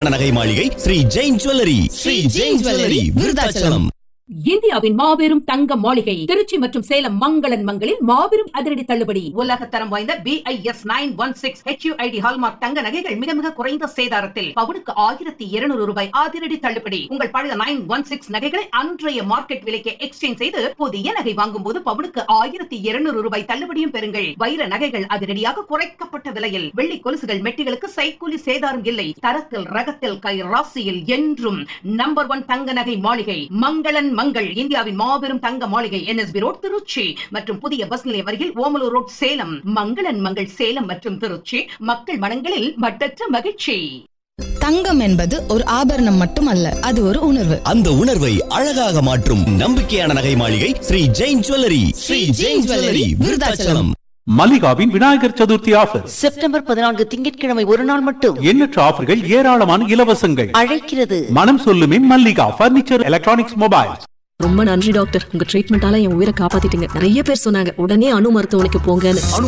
நகை மாளிகை Sri Jain jewellery. Sri Jain jewellery, Virudhachalam. இந்தியாவின் மாபெரும் தங்க மாளிகை திருச்சி மற்றும் சேலம் மங்களன் மங்களில் மாபெரும் அதிரடி தள்ளுபடி. உலகத்தரம் வாய்ந்த BIS 916 HUID ஹால்மார்க் தங்க நகைகள் மிக மிக குறைந்த சேதாரத்தில் பவுனுக்கு 1200 ரூபாய் அதிரடி தள்ளுபடி. உங்கள் பழைய 916 நகைகளை அன்றைய மார்க்கெட் விலைக்கு எக்ஸ்சேஞ்ச் செய்து புதிய நகை வாங்கும் போது பவுனுக்கு 1200 ரூபாய் தள்ளுபடியும் பெறுங்கள். வைர நகைகள் அதிரடியாக குறைக்கப்பட்ட விலையில். வெள்ளி கொலுசுகள் மெட்டிகளுக்கு சைக்கூலி சேதாரம் இல்லை. தரத்தில் ரகத்தில் கை ராசியில் என்றும் நம்பர் 1 தங்க நகை மாளிகை மங்களன் மங்கள். இந்தியாவின் மாபெரும் தங்க மாளிகை NSB ரோட் திருச்சி மற்றும் புதிய பஸ் நிலையம் அருகில் ஓமலூர் ரோட் சேலம். மங்களன் மங்கள் சேலம் மற்றும் திருச்சி. மக்கள் மனங்களில் மட்டற்ற மகிழ்ச்சி. தங்கம் என்பது ஒரு ஆபரணம் மட்டுமல்ல, அது ஒரு உணர்வு. அந்த உணர்வை அழகாக மாற்றும் நம்பிக்கையான நகை மாளிகை Sri Jain jewellery. Sri Jain jewellery, Virudhachalam. மல்லிகாவின் Vinayagar Chaturthi offer September 14 திங்கட்கிழமை ஒரு நாள் மட்டும். எண்ணற்ற ஆஃபர்கள், ஏராளமான இலவசங்கள் அழைக்கிறது. மனம் சொல்லுமே மல்லிகா பர்னிச்சர், எலக்ட்ரானிக்ஸ், மொபைல்ஸ். ரொம்ப நன்றி டாக்டர், உங்க ட்ரீட்மெண்டால என் உயிரை காப்பாத்திட்டீங்க. நிறைய பேர் சொன்னாங்க உடனே அணு மருத்துவமனைக்கு போங்கன்னு.